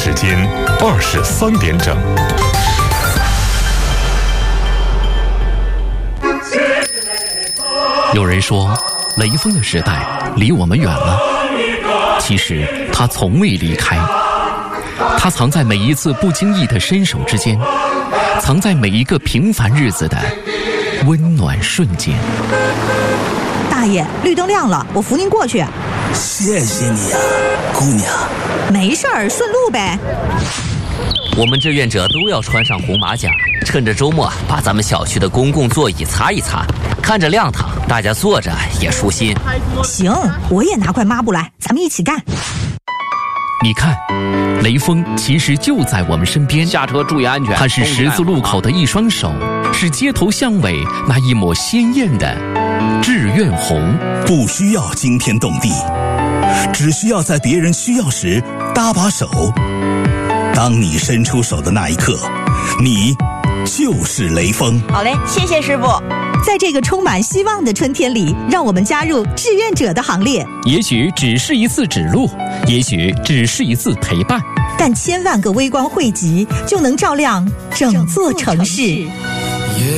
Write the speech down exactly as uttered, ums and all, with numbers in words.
时间二十三点整。 有人说，雷锋的时代离我们远了，其实他从未离开。他藏在每一次不经意的伸手之间，藏在每一个平凡日子的温暖瞬间。 大爷，绿灯亮了，我扶您过去。 谢谢你啊，姑娘。 没事儿，顺路呗。 我们志愿者都要穿上红马甲，趁着周末把咱们小区的公共座椅擦一擦，看着亮堂，大家坐着也舒心。 行，我也拿块抹布来，咱们一起干。 你看，雷锋其实就在我们身边。 下车注意安全。 他是十字路口的一双手，是街头巷尾那一抹鲜艳的志愿红。 不需要惊天动地，只需要在别人需要时搭把手。当你伸出手的那一刻，你就是雷锋。 好嘞，谢谢师傅。 在这个充满希望的春天里，让我们加入志愿者的行列。 也许只是一次指路，也许只是一次陪伴， 但千万个微光汇集，就能照亮整座城市。